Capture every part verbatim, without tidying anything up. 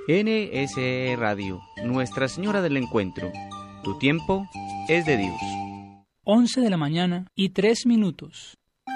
N S E Radio, Nuestra Señora del Encuentro. Tu tiempo es de Dios. once de la mañana y tres minutos.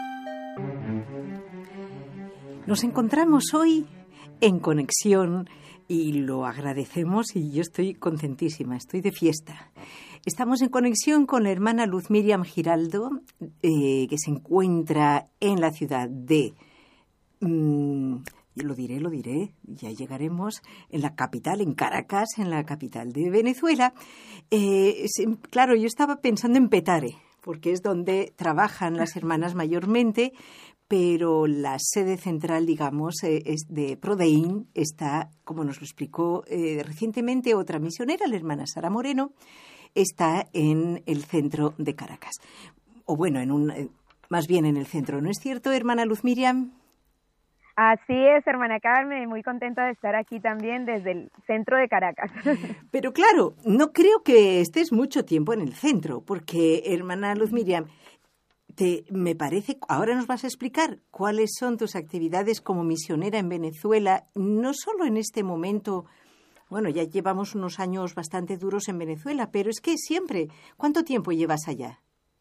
Nos encontramos hoy en conexión y lo agradecemos y yo estoy contentísima, estoy de fiesta. Estamos en conexión con la hermana Luz Miriam Giraldo, eh, que se encuentra en la ciudad de... Mmm, lo diré, lo diré, ya llegaremos, en la capital, en Caracas, en la capital de Venezuela. Eh, claro, yo estaba pensando en Petare, porque es donde trabajan las hermanas mayormente, pero la sede central, digamos, eh, es de Prodein, está, como nos lo explicó eh, recientemente otra misionera, la hermana Sara Moreno, está en el centro de Caracas. O bueno, en un, eh, más bien en el centro, ¿no es cierto, hermana Luz Miriam? Así es, hermana Carmen, muy contenta de estar aquí también desde el centro de Caracas. Pero claro, no creo que estés mucho tiempo en el centro, porque, hermana Luz Miriam, te, me parece, ahora nos vas a explicar cuáles son tus actividades como misionera en Venezuela, no solo en este momento. Bueno, ya llevamos unos años bastante duros en Venezuela, pero es que siempre, ¿cuánto tiempo llevas allá?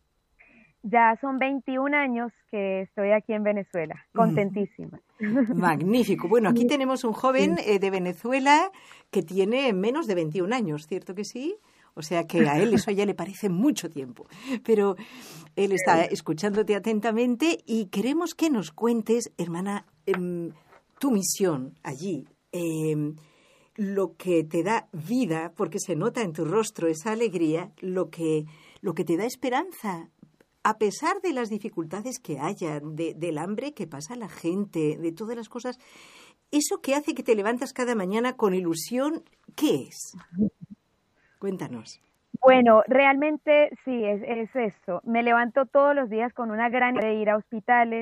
Ya son veintiún años que estoy aquí en Venezuela, contentísima. Magnífico. Bueno, aquí tenemos un joven eh, de Venezuela que tiene menos de veintiún años, ¿cierto que sí? O sea que a él eso ya le parece mucho tiempo. Pero él está escuchándote atentamente y queremos que nos cuentes, hermana, eh, tu misión allí, eh, lo que te da vida, porque se nota en tu rostro esa alegría, lo que, lo que te da esperanza. A pesar de las dificultades que haya, de, del hambre que pasa la gente, de todas las cosas, eso que hace que te levantas cada mañana con ilusión, ¿qué es? Cuéntanos. Bueno, realmente sí, es, es eso. Me levanto todos los días con una gran idea de ir a hospitales,